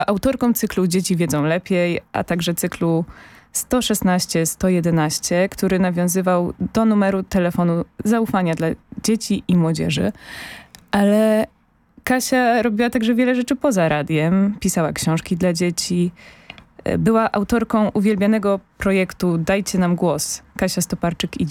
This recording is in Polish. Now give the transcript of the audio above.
autorką cyklu Dzieci wiedzą lepiej, a także cyklu 116-111, który nawiązywał do numeru telefonu zaufania dla dzieci i młodzieży. Ale Kasia robiła także wiele rzeczy poza radiem. Pisała książki dla dzieci. Była autorką uwielbianego projektu Dajcie nam głos. Kasia Stoparczyk i